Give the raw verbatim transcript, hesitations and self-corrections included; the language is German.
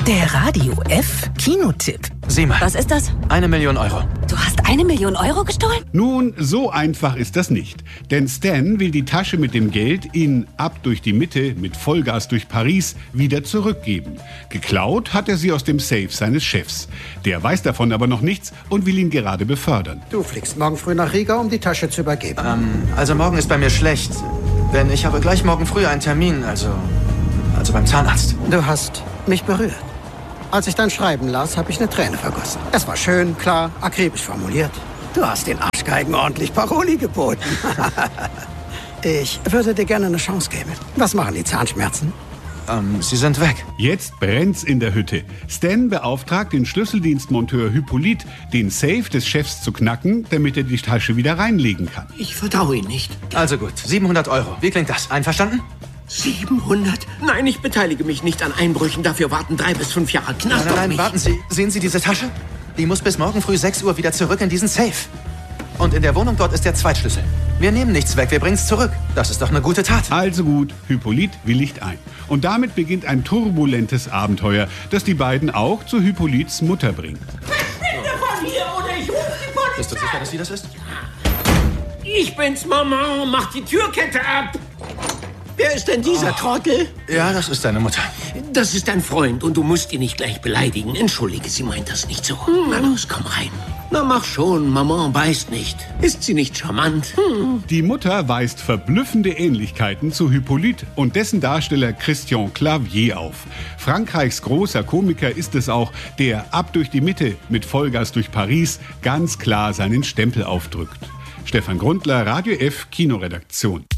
Der Radio F Kinotipp. Sieh mal. Was ist das? Eine Million Euro. Du hast eine Million Euro gestohlen? Nun, so einfach ist das nicht. Denn Stan will die Tasche mit dem Geld in Ab durch die Mitte mit Vollgas durch Paris wieder zurückgeben. Geklaut hat er sie aus dem Safe seines Chefs. Der weiß davon aber noch nichts und will ihn gerade befördern. Du fliegst morgen früh nach Riga, um die Tasche zu übergeben. Ähm, also morgen ist bei mir schlecht. Denn ich habe gleich morgen früh einen Termin, also... Also beim Zahnarzt. Du hast mich berührt. Als ich dein Schreiben las, habe ich eine Träne vergossen. Es war schön, klar, akribisch formuliert. Du hast den Arschgeigen ordentlich Paroli geboten. Ich würde dir gerne eine Chance geben. Was machen die Zahnschmerzen? Ähm, sie sind weg. Jetzt brennt's in der Hütte. Stan beauftragt den Schlüsseldienstmonteur Hippolyt, den Safe des Chefs zu knacken, damit er die Tasche wieder reinlegen kann. Ich vertraue ihn nicht. Also gut, siebenhundert Euro. Wie klingt das? Einverstanden? siebenhundert? Nein, ich beteilige mich nicht an Einbrüchen. Dafür warten drei bis fünf Jahre Knast Nein, auf nein, mich. warten Sie. Sehen Sie diese Tasche? Die muss bis morgen früh sechs Uhr wieder zurück in diesen Safe. Und in der Wohnung dort ist der Zweitschlüssel. Wir nehmen nichts weg, wir bringen es zurück. Das ist doch eine gute Tat. Also gut, Hippolyt willigt ein. Und damit beginnt ein turbulentes Abenteuer, das die beiden auch zu Hippolyts Mutter bringt. Verschwinde von hier oder ich rufe die Polizei. Bist du sicher, dass sie das ist? Ich bin's, Mama. Mach die Türkette ab. Wer ist denn dieser Trottel? Ja, das ist deine Mutter. Das ist dein Freund und du musst ihn nicht gleich beleidigen. Entschuldige, sie meint das nicht so. Na los, komm rein. Na mach schon, Maman beißt nicht. Ist sie nicht charmant? Hm. Die Mutter weist verblüffende Ähnlichkeiten zu Hippolyt und dessen Darsteller Christian Clavier auf. Frankreichs großer Komiker ist es auch, der Ab durch die Mitte mit Vollgas durch Paris ganz klar seinen Stempel aufdrückt. Stefan Grundler, Radio F Kinoredaktion.